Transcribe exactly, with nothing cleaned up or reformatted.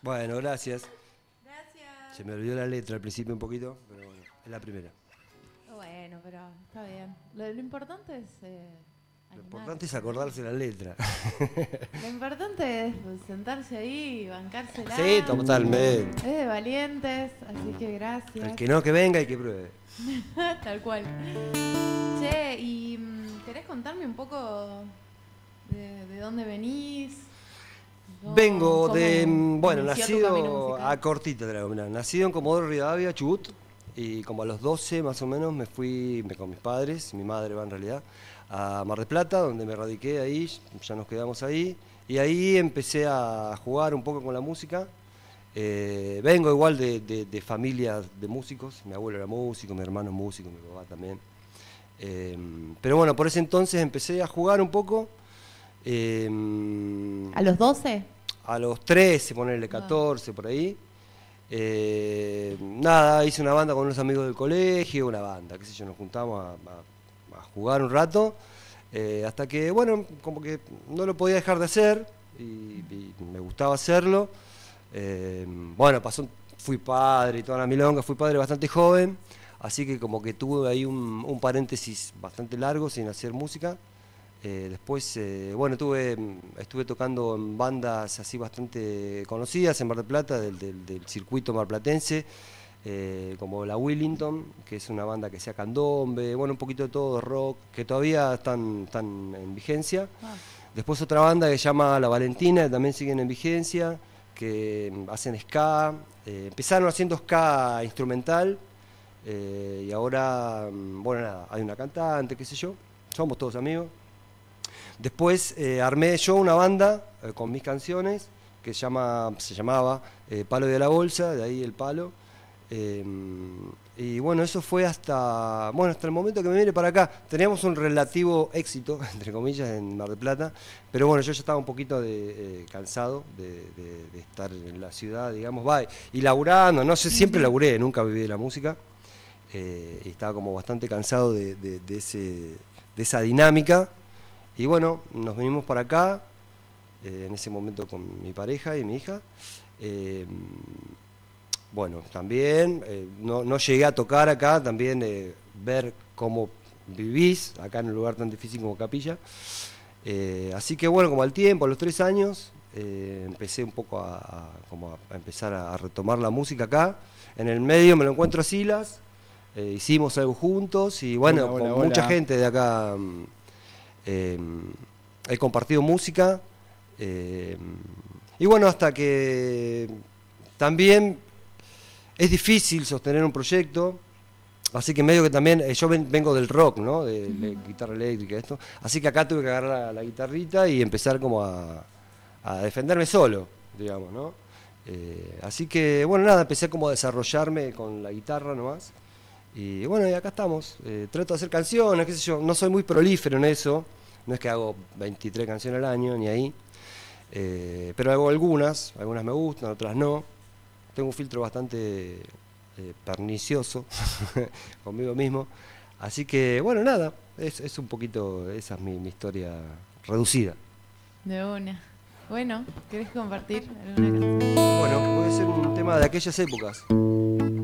Bueno, gracias. Gracias. Se me olvidó la letra al principio un poquito, pero bueno, es la primera. Bueno, pero está bien. Lo, lo importante es eh, Lo animar, importante es ¿no? acordarse la letra. Lo importante es pues, sentarse ahí y Sí, bancársela. totalmente. Es de valientes, así que El gracias. que no, que venga y que pruebe. Tal cual. Che, ¿y mm, querés contarme un poco de, de dónde venís? ¿Cómo, Vengo de, cómo mm, bueno, inició tu camino nacido musical? a cortito, te la digo, mirá, nacido en Comodoro Rivadavia, Chubut, y como a los doce más o menos me fui me, con mis padres, mi madre va en realidad, a Mar del Plata, donde me radiqué ahí, ya nos quedamos ahí, y ahí empecé a jugar un poco con la música. Eh, vengo igual de, de, de familias de músicos, mi abuelo era músico, mi hermano es músico, mi papá también. Eh, pero bueno, por ese entonces empecé a jugar un poco. eh, ¿A los doce? a los trece, ponerle Ah. catorce por ahí. Eh, nada, hice una banda con unos amigos del colegio, una banda, qué sé yo, nos juntamos a, a- a jugar un rato, eh, hasta que, bueno, como que no lo podía dejar de hacer y, y me gustaba hacerlo. Eh, bueno, pasó, fui padre y toda la milonga, fui padre bastante joven, así que como que tuve ahí un, un paréntesis bastante largo sin hacer música. Eh, después, eh, bueno, tuve, estuve tocando en bandas así bastante conocidas en Mar del Plata, del, del, del circuito marplatense, eh, como la Willington, que es una banda que sea candombe, bueno, un poquito de todo, rock, que todavía están, están en vigencia. Ah. Después otra banda que se llama La Valentina, que también siguen en vigencia, que mm, hacen ska, eh, empezaron haciendo ska instrumental, eh, y ahora, mm, bueno, nada, hay una cantante, qué sé yo, somos todos amigos. Después eh, armé yo una banda eh, con mis canciones que se, llama, se llamaba eh, Palo de la Bolsa, de ahí el palo. Eh, y bueno, eso fue hasta, bueno, hasta el momento que me vine para acá. Teníamos un relativo éxito, entre comillas, en Mar del Plata, pero bueno, yo ya estaba un poquito de, eh, cansado de, de- de estar en la ciudad, digamos, va, y laburando, no sé, siempre laburé, nunca viví de la música, eh, y estaba como bastante cansado de, de- de ese, de esa dinámica. Y bueno, nos venimos para acá, eh, en ese momento con mi pareja y mi hija. Eh, bueno, también eh, no, no llegué a tocar acá, también eh, ver cómo vivís acá en un lugar tan difícil como Capilla. Eh, así que bueno, como al tiempo, a los tres años, eh, empecé un poco a, a- como a, a empezar a, a retomar la música acá. En el medio me lo encuentro a Silas, eh, hicimos algo juntos y Hola, bueno, hola, con mucha hola. gente de acá. mm, eh, he compartido música, eh, y bueno, hasta que también es difícil sostener un proyecto, así que medio que también, eh, yo ven- vengo del rock, ¿no? De, de guitarra eléctrica, esto, así que acá tuve que agarrar la, la guitarrita y empezar como a, a defenderme solo, digamos, ¿no? Eh, así que, bueno, nada, empecé como a desarrollarme con la guitarra nomás. Y bueno, y acá estamos. Eh, trato de hacer canciones, qué sé yo. No soy muy prolífero en eso. No es que hago veintitrés canciones al año, ni ahí. Eh, pero hago algunas. Algunas me gustan, otras no. Tengo un filtro bastante eh, pernicioso conmigo mismo. Así que, bueno, nada. Es, es un poquito, esa es mi, mi historia reducida. De una. Bueno, ¿querés compartir alguna canción? Bueno, puede ser un tema de aquellas épocas.